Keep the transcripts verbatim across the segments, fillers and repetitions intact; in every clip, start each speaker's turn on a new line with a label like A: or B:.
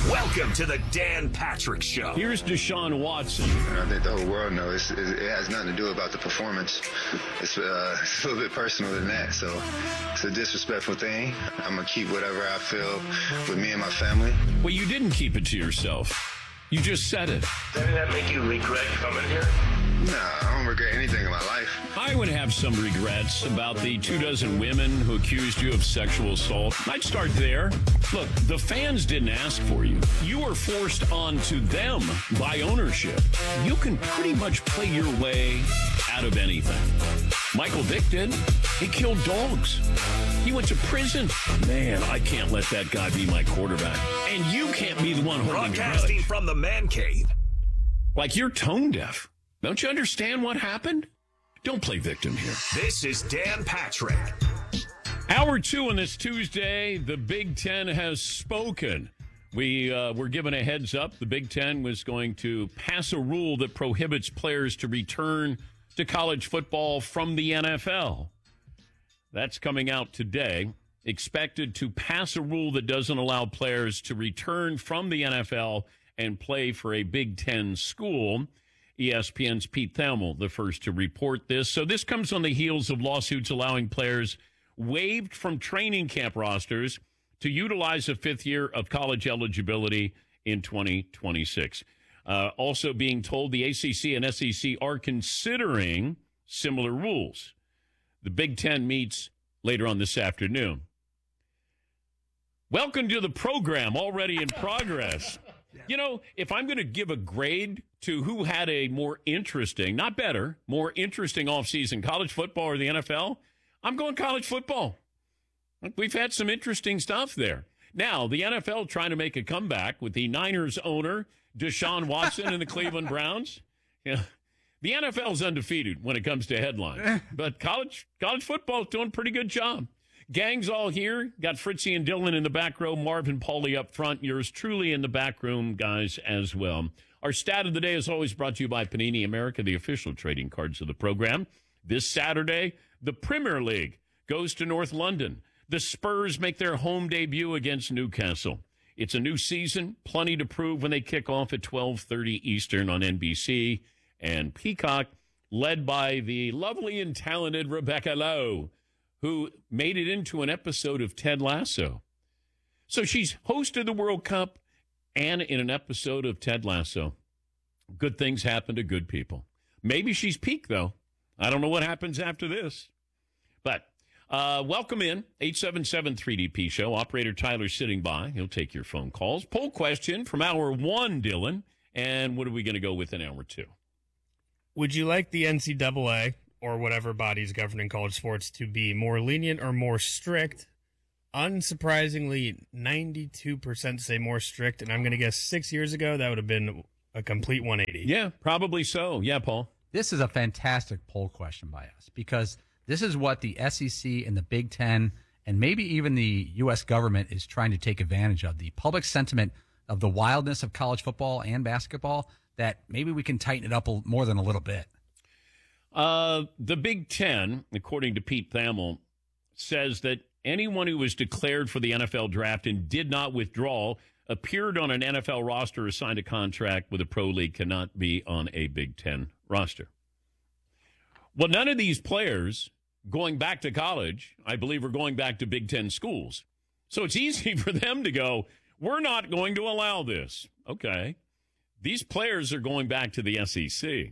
A: Welcome to the Dan Patrick Show.
B: Here's Deshaun Watson.
C: I think the whole world knows it's, it has nothing to do about the performance. It's, uh, it's a little bit personal than that, so it's a disrespectful thing. I'm going to keep whatever I feel with me and my family.
B: Well, you didn't keep it to yourself. You just said it.
A: Doesn't that make you regret coming here?
C: Nah, I don't regret anything in my life.
B: I would have some regrets about the two dozen women who accused you of sexual assault. I'd start there. Look, the fans didn't ask for you. You were forced onto them by ownership. You can pretty much play your way out of anything. Michael Vick did. He killed dogs. He went to prison. Man, I can't let that guy be my quarterback. And you can't be the one holding the
A: Broadcasting
B: grudge.
A: from the man cave.
B: Like you're tone deaf. Don't you understand what happened? Don't play victim here.
A: This is Dan Patrick.
B: Hour two on this Tuesday, the Big Ten has spoken. We uh, were given a heads up. The Big Ten was going to pass a rule that prohibits players to return to college football from the N F L. That's coming out today. Expected to pass a rule that doesn't allow players to return from the N F L and play for a Big Ten school. E S P N's Pete Thamel, the first to report this. So this comes on the heels of lawsuits allowing players waived from training camp rosters to utilize a fifth year of college eligibility in twenty twenty-six. Uh, also being told the A C C and S E C are considering similar rules. The Big Ten meets later on this afternoon. Welcome to the program, already in progress. You know, if I'm going to give a grade to who had a more interesting, not better, more interesting offseason, college football or the N F L, I'm going college football. We've had some interesting stuff there. Now, the N F L trying to make a comeback with the Niners owner, Deshaun Watson, and the Cleveland Browns. Yeah, the N F L's undefeated when it comes to headlines, but college college football's doing a pretty good job. Gang's all here. Got Fritzy and Dylan in the back row, Marvin Pauly up front. Yours truly in the back room, guys, as well. Our stat of the day is always brought to you by Panini America, the official trading cards of the program. This Saturday, the Premier League goes to North London. The Spurs make their home debut against Newcastle. It's a new season, plenty to prove when they kick off at twelve thirty Eastern on N B C. And Peacock, led by the lovely and talented Rebecca Lowe, who made it into an episode of Ted Lasso. So she's hosted the World Cup and in an episode of Ted Lasso. Good things happen to good people. Maybe she's peaked, though. I don't know what happens after this. But uh, welcome in, eight seven seven three D P Show. Operator Tyler sitting by. He'll take your phone calls. Poll question from hour one, Dylan. And what are we going to go with in hour two?
D: Would you like the N C double A or whatever bodies governing college sports to be more lenient or more strict? Unsurprisingly, ninety-two percent say more strict, and I'm going to guess six years ago that would have been a complete one eighty.
B: Yeah, probably so. Yeah, Paul.
E: This is a fantastic poll question by us because this is what the S E C and the Big Ten and maybe even the U S government is trying to take advantage of. The public sentiment of the wildness of college football and basketball, that maybe we can tighten it up a, more than a little bit.
B: Uh, the Big Ten, according to Pete Thamel, says that anyone who was declared for the N F L draft and did not withdraw, appeared on an N F L roster or signed a contract with a pro league cannot be on a Big Ten roster. Well, none of these players going back to college, I believe, are going back to Big Ten schools. So it's easy for them to go, we're not going to allow this. Okay. These players are going back to the S E C.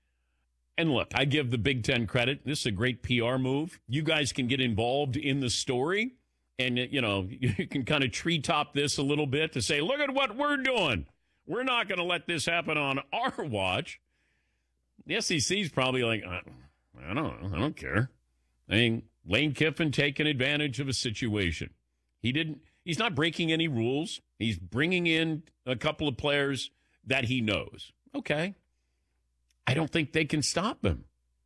B: And look, I give the Big Ten credit. This is a great P R move. You guys can get involved in the story. And, you know, you can kind of treetop this a little bit to say, look at what we're doing. We're not going to let this happen on our watch. The S E C's probably like, I, I don't know. I don't care. I mean, Lane Kiffin taking advantage of a situation. He didn't. He's not breaking any rules. He's bringing in a couple of players that he knows. Okay. I don't think they can stop him.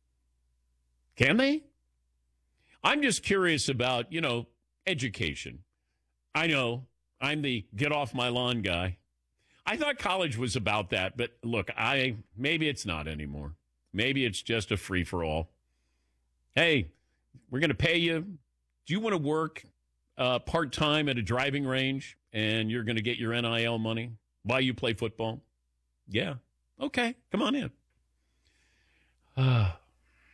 B: Can they? I'm just curious about, you know, education. I know I'm the get off my lawn guy. I thought college was about that, but look, I maybe it's not anymore. Maybe it's just a free for all. Hey, we're going to pay you. Do you want to work uh, part-time at a driving range and you're going to get your N I L money while you play football? Yeah. Okay, come on in. Uh,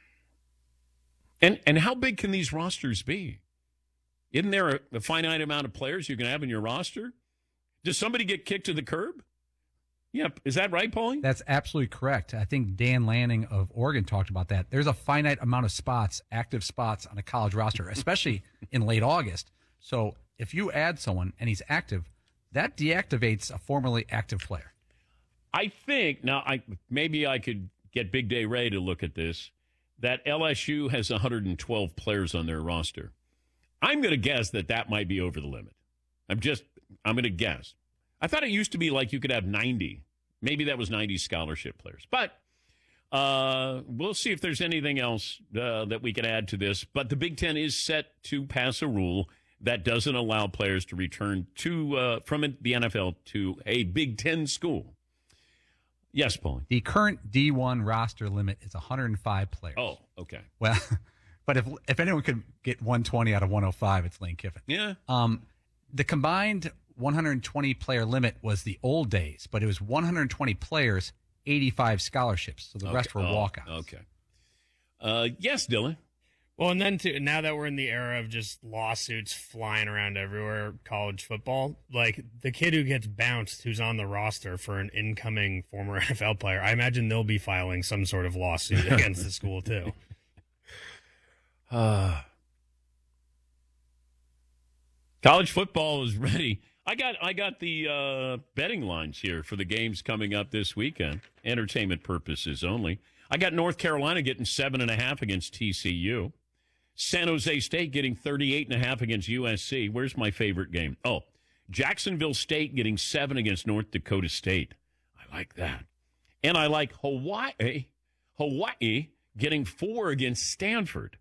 B: and and how big can these rosters be? Isn't there a, a finite amount of players you can have in your roster? Does somebody get kicked to the curb? Yep. Is that right, Paulie?
E: That's absolutely correct. I think Dan Lanning of Oregon talked about that. There's a finite amount of spots, active spots on a college roster, especially in late August. So if you add someone and he's active, that deactivates a formerly active player.
B: I think, now I maybe I could get Big Day Ray to look at this, that L S U has one hundred twelve players on their roster. I'm going to guess that that might be over the limit. I'm just, I'm going to guess. I thought it used to be like you could have ninety. Maybe that was ninety scholarship players. But uh, we'll see if there's anything else uh, that we can add to this. But the Big Ten is set to pass a rule that doesn't allow players to return to uh, from the N F L to a Big Ten school. Yes, Paul.
E: The current D one roster limit is one hundred five players.
B: Oh, okay.
E: Well, but if if anyone could get one twenty out of one oh five, it's Lane Kiffin.
B: Yeah.
E: Um, the combined one hundred twenty player limit was the old days, but it was one hundred twenty players, eighty-five scholarships. So the
B: okay.
E: rest were
B: oh,
E: walkouts.
B: Okay. Uh, yes, Dylan.
D: Well, and then too, now that we're in the era of just lawsuits flying around everywhere, college football, like the kid who gets bounced, who's on the roster for an incoming former N F L player, I imagine they'll be filing some sort of lawsuit against the school too.
B: Uh, college football is ready. I got I got the uh, betting lines here for the games coming up this weekend. Entertainment purposes only. I got North Carolina getting seven and a half against T C U. San Jose State getting thirty-eight and a half against U S C. Where's my favorite game? Oh, Jacksonville State getting seven against North Dakota State. I like that. And I like Hawaii, Hawaii getting four against Stanford.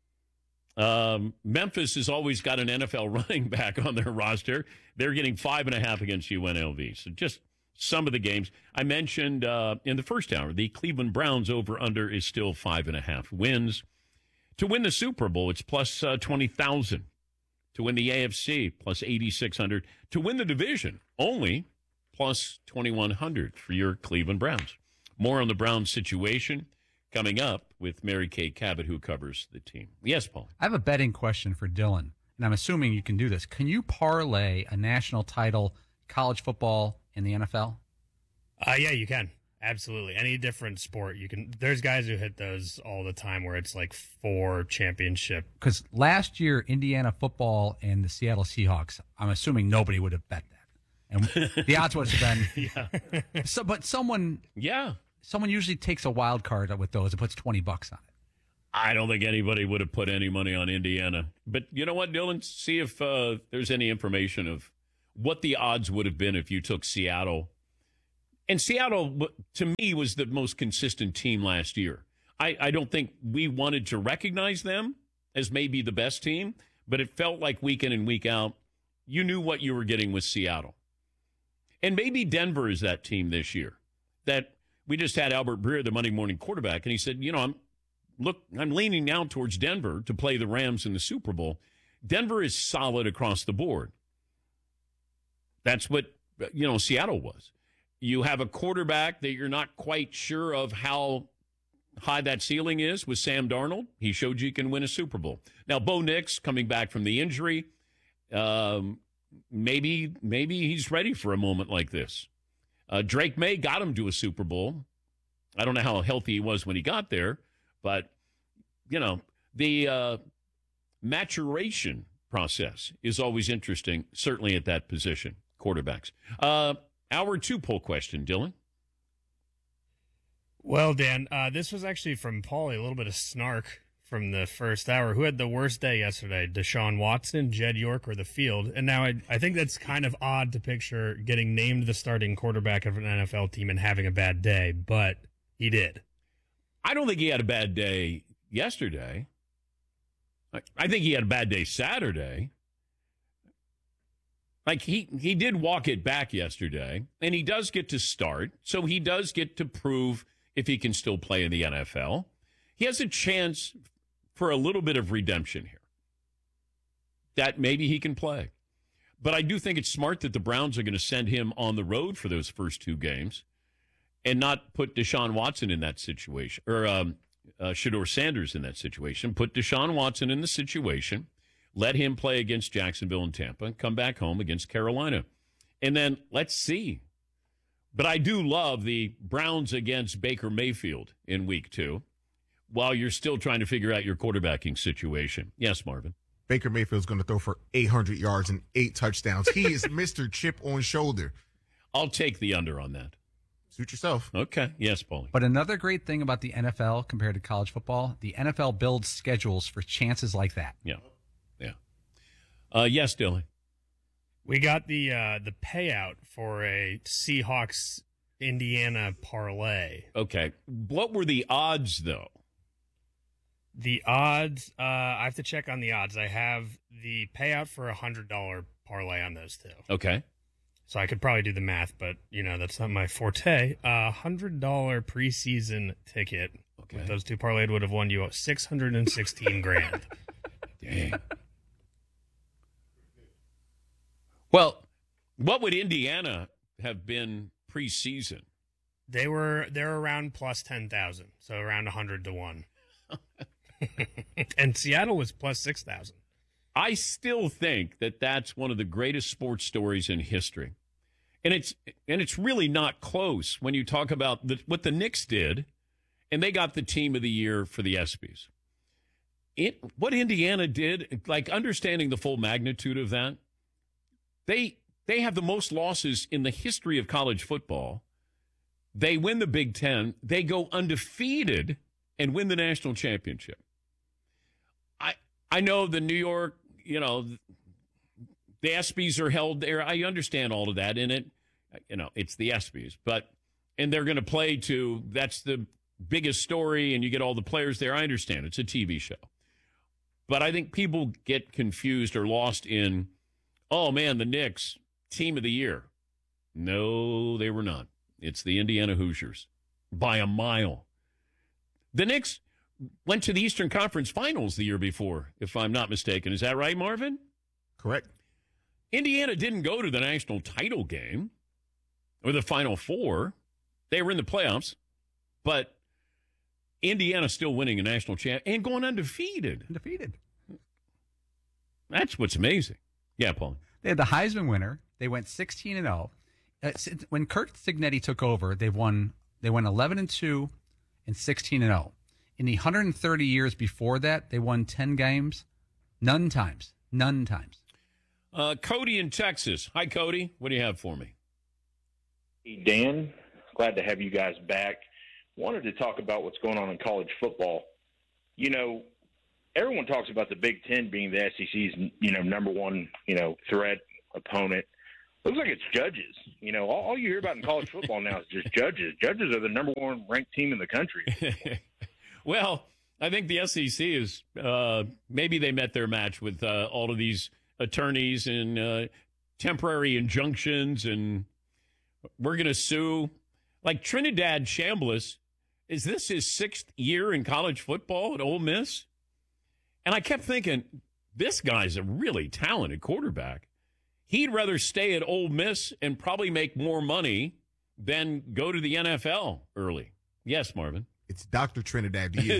B: Um, Memphis has always got an N F L running back on their roster. They're getting five and a half against U N L V. So just some of the games. I mentioned uh, in the first hour, the Cleveland Browns over-under is still five and a half wins. To win the Super Bowl, it's plus uh, twenty thousand. To win the A F C, plus eighty-six hundred. To win the division, only plus twenty-one hundred for your Cleveland Browns. More on the Browns situation coming up with Mary Kay Cabot, who covers the team. Yes, Paul.
E: I have a betting question for Dylan, and I'm assuming you can do this. Can you parlay a national title, college football, in the N F L?
D: Uh, yeah, you can. Absolutely. Any different sport, you can. There's guys who hit those all the time where it's like four championship.
E: Because last year, Indiana football and the Seattle Seahawks, I'm assuming nobody would have bet that. And the odds would have been.
D: Yeah.
E: So, but someone,
B: Yeah.
E: someone usually takes a wild card with those and puts twenty bucks on it.
B: I don't think anybody would have put any money on Indiana. But you know what, Dylan? See if uh, there's any information of what the odds would have been if you took Seattle. And Seattle, to me, was the most consistent team last year. I, I don't think we wanted to recognize them as maybe the best team, but it felt like week in and week out, you knew what you were getting with Seattle. And maybe Denver is that team this year. That we just had Albert Breer, the Monday morning quarterback, and he said, you know, I'm look, I'm leaning now towards Denver to play the Rams in the Super Bowl. Denver is solid across the board. That's what, you know, Seattle was. You have a quarterback that you're not quite sure of how high that ceiling is with Sam Darnold. He showed you can win a Super Bowl. Now, Bo Nix coming back from the injury, um, maybe maybe he's ready for a moment like this. Uh, Drake May got him to a Super Bowl. I don't know how healthy he was when he got there, but, you know, the uh, maturation process is always interesting, certainly at that position, quarterbacks. Uh Hour two poll question, Dylan.
D: Well, Dan, uh, this was actually from Paulie, a little bit of snark from the first hour. Who had the worst day yesterday, Deshaun Watson, Jed York, or the field? And now I, I think that's kind of odd to picture getting named the starting quarterback of an N F L team and having a bad day, but he did.
B: I don't think he had a bad day yesterday. I, I think he had a bad day Saturday. Like, he, he did walk it back yesterday, and he does get to start, so he does get to prove if he can still play in the N F L. He has a chance for a little bit of redemption here. that maybe he can play. But I do think it's smart that the Browns are going to send him on the road for those first two games and not put Deshaun Watson in that situation, or um, uh, Shedeur Sanders in that situation. Put Deshaun Watson in the situation, let him play against Jacksonville and Tampa, and come back home against Carolina. And then let's see. But I do love the Browns against Baker Mayfield in week two while you're still trying to figure out your quarterbacking situation. Yes, Marvin.
F: Baker Mayfield's going to throw for eight hundred yards and eight touchdowns. He is Mister Chip on shoulder.
B: I'll take the under on that.
F: Suit yourself.
B: Okay. Yes, Paulie.
E: But another great thing about the N F L compared to college football, the N F L builds schedules for chances like that.
B: Yeah. Yeah. Uh, yes, Dylan.
D: We got the uh, the payout for a Seahawks Indiana parlay.
B: Okay. What were the odds, though?
D: The odds, uh, I have to check on the odds. I have the payout for a one hundred dollars parlay on those two.
B: Okay.
D: So I could probably do the math, but, you know, that's not my forte. A uh, one hundred dollars preseason ticket
B: Okay.
D: with those two parlayed would have won you six hundred sixteen grand.
B: Dang. Well, what would Indiana have been preseason?
D: They were they're around plus ten thousand, so around one hundred to one. And Seattle was plus six thousand.
B: I still think that that's one of the greatest sports stories in history. And it's and it's really not close when you talk about the, what the Knicks did, and they got the team of the year for the ESPYs. It, what Indiana did, like understanding the full magnitude of that, they they have the most losses in the history of college football. They win the Big Ten. They go undefeated and win the national championship. I I know the New York, you know, the ESPYs are held there. I understand all of that in it. You know, it's the ESPYs, but and they're going to play to, that's the biggest story, and you get all the players there. I understand. It's a T V show. But I think people get confused or lost in, oh, man, the Knicks, team of the year. No, they were not. It's the Indiana Hoosiers by a mile. The Knicks went to the Eastern Conference Finals the year before, if I'm not mistaken. Is that right, Marvin?
F: Correct.
B: Indiana didn't go to the national title game or the Final Four. They were in the playoffs, but Indiana still winning a national champ and going undefeated.
E: Undefeated.
B: That's what's amazing. Yeah, Paul.
E: They had the Heisman winner. They went sixteen and oh. Uh, when Kurt Signetti took over, they won. They went eleven and two and sixteen and oh. In the one hundred thirty years before that, they won ten games, none times, none times.
B: Uh, Cody in Texas. Hi, Cody. What do you have for me?
G: Hey, Dan. Glad to have you guys back. Wanted to talk about what's going on in college football. You know, everyone talks about the Big Ten being the S E C's, you know, number one, you know, threat opponent. Looks like it's judges. You know, all, all you hear about in college football now is just judges. Judges are the number one ranked team in the country.
B: Well, I think the S E C is uh, maybe they met their match with uh, all of these attorneys and uh, temporary injunctions, and we're going to sue. Like Trinidad Chambliss, is this his sixth year in college football at Ole Miss? And I kept thinking, this guy's a really talented quarterback. He'd rather stay at Ole Miss and probably make more money than go to the N F L early. Yes, Marvin.
F: It's Doctor Trinidad to you.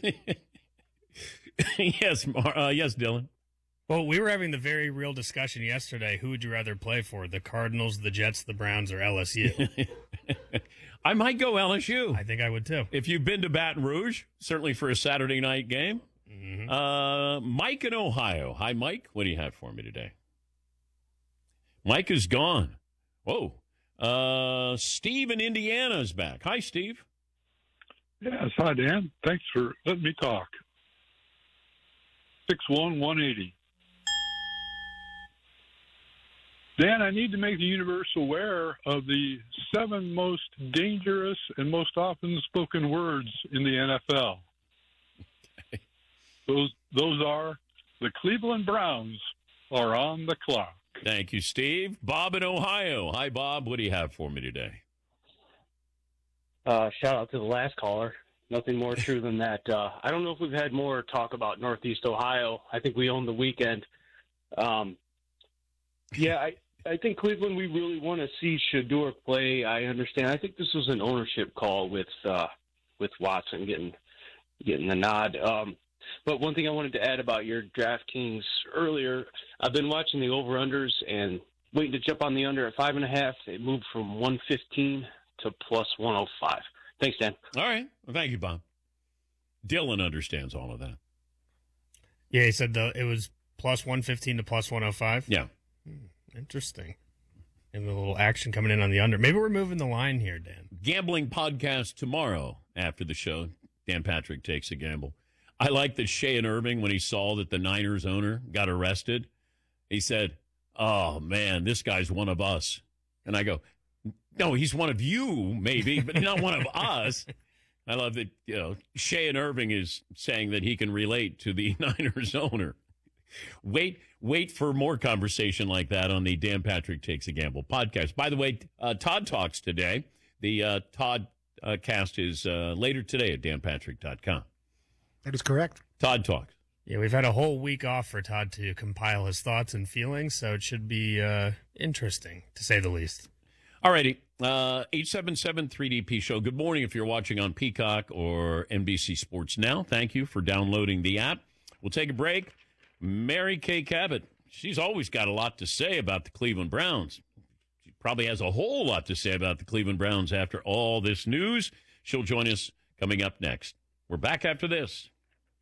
B: yes, Mar- uh, yes, Dylan.
D: Well, we were having the very real discussion yesterday. Who would you rather play for, the Cardinals, the Jets, the Browns, or L S U?
B: I might go L S U.
D: I think I would, too.
B: If you've been to Baton Rouge, certainly for a Saturday night game.
D: Mm-hmm.
B: Uh, Mike in Ohio. Hi, Mike. What do you have for me today? Mike is gone. Whoa. Uh, Steve in Indiana is back. Hi, Steve.
H: Yes, hi, Dan. Thanks for letting me talk. six one, one eighty. Dan, I need to make the universe aware of the seven most dangerous and most often spoken words in the N F L. Okay. Those those are, the Cleveland Browns are on the clock.
B: Thank you, Steve. Bob in Ohio. Hi, Bob. What do you have for me today?
I: Uh, shout out to the last caller. Nothing more true than that. Uh, I don't know if we've had more talk about Northeast Ohio. I think we own the weekend. Um, yeah, I, I think Cleveland, we really want to see Shedeur play. I understand. I think this was an ownership call with uh, with Watson getting getting the nod. Um, but one thing I wanted to add about your DraftKings earlier, I've been watching the over-unders and waiting to jump on the under at five and a half. It moved from one fifteen to plus one oh five. Thanks, Dan.
B: All right. Well, thank you, Bob. Dylan understands all of that.
D: Yeah, he said the, it was plus one fifteen to plus one oh five.
B: Yeah.
D: Hmm, interesting. And a little action coming in on the under. Maybe we're moving the line here, Dan.
B: Gambling podcast tomorrow after the show. Dan Patrick Takes a Gamble. I like that Shea Irving, when he saw that the Niners owner got arrested, he said, oh, man, this guy's one of us. And I go, no, he's one of you, maybe, but not one of us. I love that, you know, Shea Irving is saying that he can relate to the Niners owner. Wait, wait for more conversation like that on the Dan Patrick Takes a Gamble podcast. By the way, uh, Todd talks today. The uh, Todd uh, cast is uh, later today at dan patrick dot com.
J: That is correct.
B: Todd talks.
D: Yeah, we've had a whole week off for Todd to compile his thoughts and feelings, so it should be uh, interesting, to say the least.
B: All righty. Uh, eight seven seven three D P Show. Good morning if you're watching on Peacock or N B C Sports Now. Thank you for downloading the app. We'll take a break. Mary Kay Cabot, she's always got a lot to say about the Cleveland Browns. She probably has a whole lot to say about the Cleveland Browns after all this news. She'll join us coming up next. We're back after this.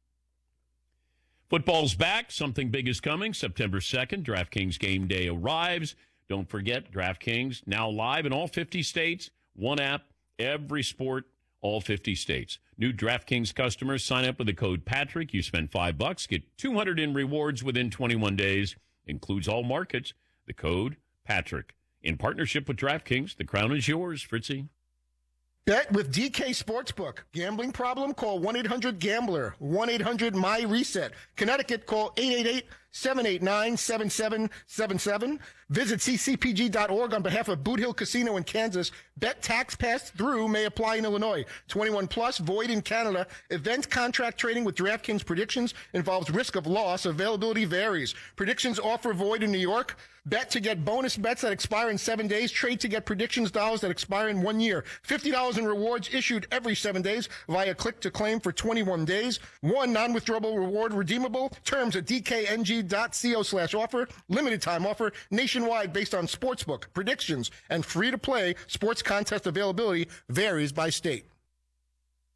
B: Football's back. Something big is coming. September second, DraftKings Game Day arrives. Don't forget, DraftKings now live in all fifty states. One app, every sport, all fifty states. New DraftKings customers sign up with the code Patrick. You spend five bucks, get two hundred in rewards within twenty-one days. Includes all markets. The code Patrick. In partnership with DraftKings, the crown is yours, Fritzy.
J: Bet with D K Sportsbook. Gambling problem? Call one eight hundred gambler. one eight hundred M Y reset. Connecticut, call eight eight eight, seven eight nine, seven seven seven seven. Visit c c p g dot org on behalf of Boot Hill Casino in Kansas. Bet tax pass through may apply in Illinois. twenty-one plus, void in Canada. Event contract trading with DraftKings predictions involves risk of loss. Availability varies. Predictions offer void in New York. Bet to get bonus bets that expire in seven days. Trade to get predictions dollars that expire in one year. fifty dollars in rewards issued every seven days via click to claim for twenty-one days. One non-withdrawable reward redeemable. Terms at d k n g dot co slash offer. Limited time offer. Nationwide based on sportsbook, predictions, and free-to-play sports contest availability varies by state.